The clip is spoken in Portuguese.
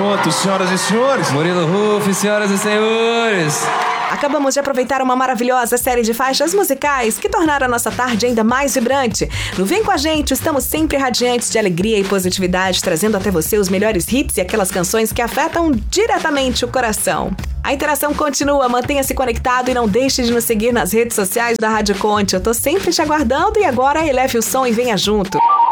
junto, senhoras e senhores. Murilo Huff, senhoras e senhores. Acabamos de aproveitar uma maravilhosa série de faixas musicais que tornaram a nossa tarde ainda mais vibrante. No Vem Com a Gente, estamos sempre radiantes de alegria e positividade, trazendo até você os melhores hits e aquelas canções que afetam diretamente o coração. A interação continua, mantenha-se conectado e não deixe de nos seguir nas redes sociais da Rádio Conte. Eu tô sempre te aguardando e agora eleve o som e venha junto.